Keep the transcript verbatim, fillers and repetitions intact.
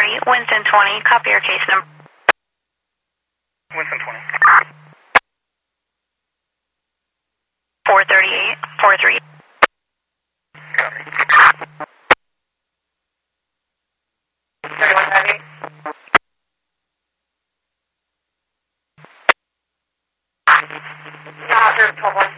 Authority, Winston twenty, copy your case number. Winston twenty. four thirty-eight, four three. Copy. thirty-one heavy. Yeah, there's twelve one.